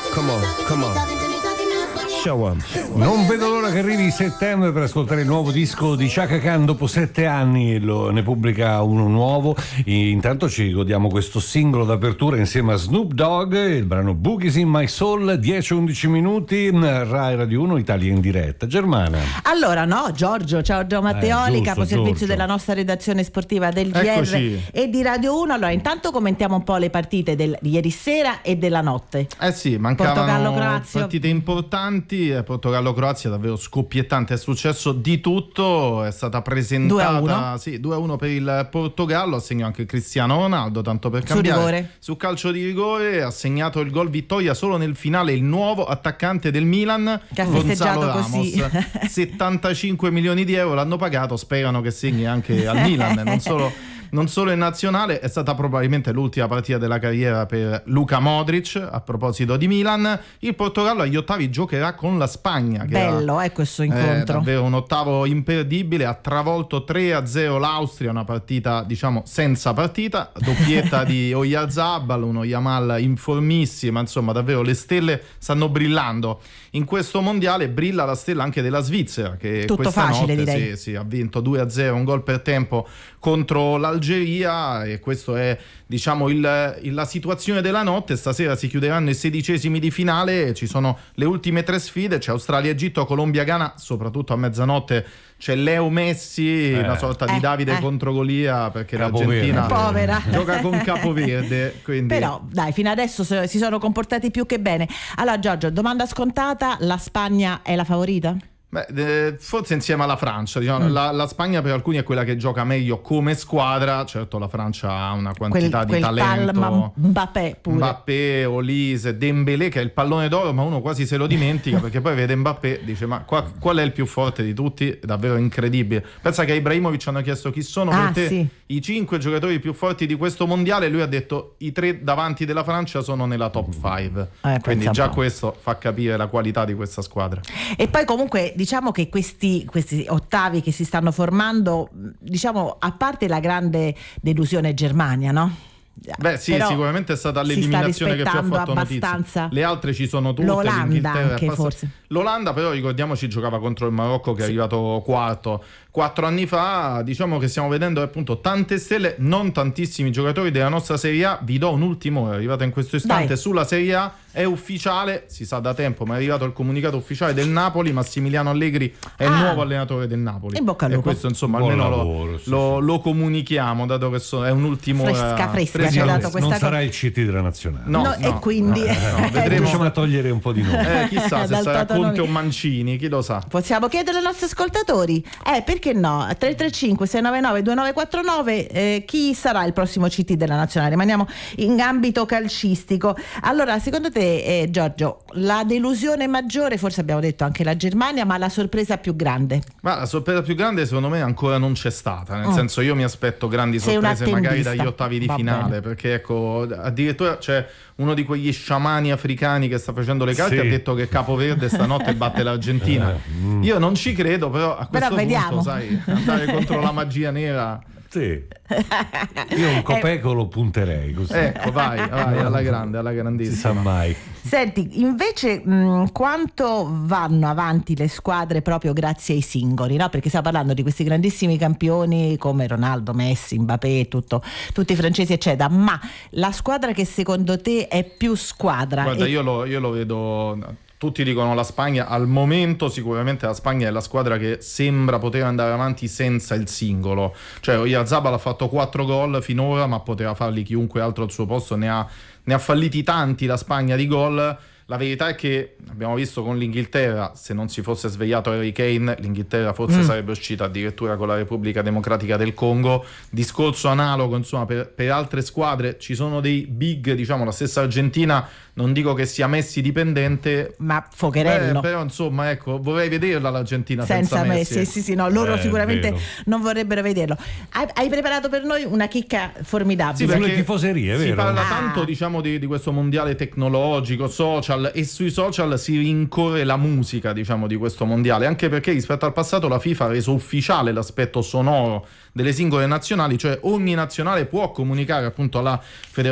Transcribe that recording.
Come on, come on. Show 'em. Non vedo l'ora che arrivi settembre per ascoltare il nuovo disco di Chaka Khan. Dopo 7 anni ne pubblica uno nuovo. Intanto ci godiamo questo singolo d'apertura insieme a Snoop Dogg, il brano Boogies in My Soul. 10-11 minuti, Rai Radio 1, Italia in diretta. Germana. Allora no, Giorgio Matteoli, giusto, caposervizio Giorgio. della nostra redazione sportiva del GR Eccoci. e di Radio 1. Allora intanto commentiamo un po' le partite di ieri sera e della notte. Sì, mancavano Portogallo-Croazia. partite importanti. Portogallo-Croazia davvero scoppiettante, è successo di tutto, è stata presentata 2-1. Sì, 2-1 per il Portogallo, ha segnato anche Cristiano Ronaldo, tanto per Su cambiare. rigore. Su calcio di rigore ha segnato il gol vittoria solo nel finale il nuovo attaccante del Milan, Che ha Gonzalo festeggiato Ramos. così. 75 milioni di euro l'hanno pagato, sperano che segni anche al Milan, non solo in nazionale. È stata probabilmente l'ultima partita della carriera per Luka Modric. A proposito di Milan, il Portogallo agli ottavi giocherà con la Spagna, che Bello, questo incontro. davvero un ottavo imperdibile. Ha travolto 3-0 l'Austria, una partita diciamo senza partita, doppietta di Oyarzabal, uno Yamal informissima, insomma davvero le stelle stanno brillando. In questo mondiale brilla la stella anche della Svizzera, che Tutto questa facile, notte direi. sì, ha vinto 2-0, un gol per tempo contro l'Algeria, e questo è diciamo la situazione della notte. Stasera si chiuderanno i 16esimi di finale, ci sono le ultime 3 sfide, c'è Australia-Egitto, Colombia-Ghana, soprattutto a mezzanotte c'è Leo Messi, una sorta di Davide contro Golia, perché Capoverde. l'Argentina Povera. gioca con Capoverde, quindi Però dai, fino adesso si sono comportati più che bene. Allora Giorgio, domanda scontata, la Spagna è la favorita? forse insieme alla Francia, diciamo. La Spagna per alcuni è quella che gioca meglio come squadra, certo la Francia ha una quantità di talento, Palma, Mbappé pure. Mbappé, Olise, Dembélé, che è il pallone d'oro, ma uno quasi se lo dimentica perché poi vede Mbappé, dice ma qual è il più forte di tutti? È davvero incredibile. Pensa che a Ibrahimovic hanno chiesto chi sono per te sì. i 5 giocatori più forti di questo mondiale, lui ha detto i 3 davanti della Francia sono nella top 5, quindi pensa già un po'. questo fa capire la qualità di questa squadra. E poi comunque diciamo che questi ottavi che si stanno formando, diciamo, a parte la grande delusione Germania, no? Sì, Però sicuramente è stata si l'eliminazione sta che più ha fatto abbastanza notizia. Le altre ci sono tutte, l'Olanda l'Inghilterra anche forse. L'Olanda però ricordiamoci giocava contro il Marocco che è arrivato quarto 4 anni fa. Diciamo che stiamo vedendo appunto tante stelle, non tantissimi giocatori della nostra Serie A. Vi do un ultimo, è arrivata in questo istante. Dai. Sulla Serie A è ufficiale, si sa da tempo, ma è arrivato il comunicato ufficiale del Napoli. Massimiliano Allegri è il nuovo allenatore del Napoli. In bocca al lupo. E questo insomma Buon almeno lavoro, sì, lo comunichiamo, dato che è un ultimo Fresca, ci ha dato questa non cosa. sarà il CT della nazionale. No, e quindi vedremo. Riusciamo a togliere un po' di nomi. Chissà se Dal sarà Totò Conte o Nomi. Mancini, chi lo sa. possiamo chiedere ai nostri ascoltatori, perché no, 335 699 2949, chi sarà il prossimo CT della nazionale? Rimaniamo in ambito calcistico. Allora, secondo te, Giorgio, la delusione maggiore, forse abbiamo detto anche la Germania, ma la sorpresa più grande? Ma la sorpresa più grande secondo me ancora non c'è stata, nel senso io mi aspetto grandi Sei un sorprese magari attendista. dagli ottavi di Va finale, bene. perché ecco addirittura c'è uno di quegli sciamani africani che sta facendo le carte, Sì. ha detto che Capoverde stanotte batte l'Argentina. Io non ci credo, però a questo vediamo. punto sai, andare contro la magia nera. Sì. Io un copeco lo punterei così. Ecco, vai alla grande, alla Non si grandissima. sa mai. Senti, invece quanto vanno avanti le squadre proprio grazie ai singoli, no? Perché stiamo parlando di questi grandissimi campioni come Ronaldo, Messi, Mbappé, tutti i francesi eccetera, ma la squadra che secondo te è più squadra? Guarda, io lo vedo. Tutti dicono la Spagna, al momento sicuramente la Spagna è la squadra che sembra poter andare avanti senza il singolo. Cioè Oyarzabal ha fatto 4 gol finora, ma poteva farli chiunque altro al suo posto, ne ha falliti tanti la Spagna di gol. La verità è che abbiamo visto con l'Inghilterra, se non si fosse svegliato Harry Kane, l'Inghilterra forse sarebbe uscita addirittura con la Repubblica Democratica del Congo. Discorso analogo, insomma, per altre squadre ci sono dei big, diciamo la stessa Argentina, non dico che sia Messi dipendente, Ma Focherello. però insomma ecco, vorrei vederla l'Argentina Senza Messi. Sì, no, loro sicuramente vero. non vorrebbero vederlo. Hai preparato per noi una chicca formidabile. Sì, perché Sulle tifoserie, si vero? parla Ah. tanto diciamo di questo mondiale tecnologico, social, e sui social si rincorre la musica diciamo di questo mondiale, anche perché rispetto al passato la FIFA ha reso ufficiale l'aspetto sonoro delle singole nazionali, cioè ogni nazionale può comunicare appunto alla federazione